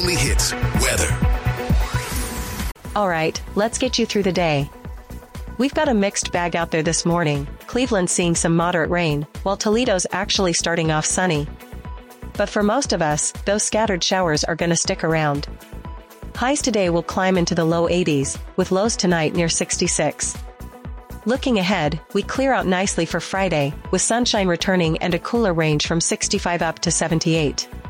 Weekly Hits weather. All right, let's get you through the day. We've got a mixed bag out there this morning. Cleveland's seeing some moderate rain, while Toledo's actually starting off sunny. But for most of us, those scattered showers are going to stick around. Highs today will climb into the low 80s, with lows tonight near 66. Looking ahead, we clear out nicely for Friday, with sunshine returning and a cooler range from 65 up to 78.